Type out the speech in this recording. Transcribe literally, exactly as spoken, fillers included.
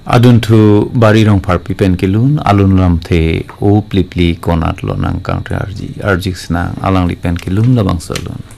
Adun tu bari rong parpi pen kilun alun lam the o plipli konat lo nang kang arji arji snang alang li pen kilun labang salun